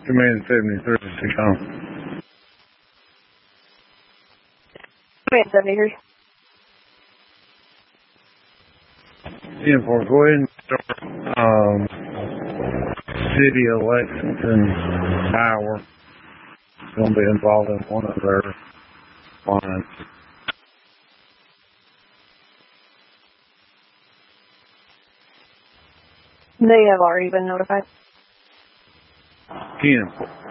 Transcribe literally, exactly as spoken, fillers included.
Command seventy-three to come. Command seventy-three. ten four, go ahead and start um, City of Lexington Tower. It's going to be involved in one of their lines. They have already been notified. ten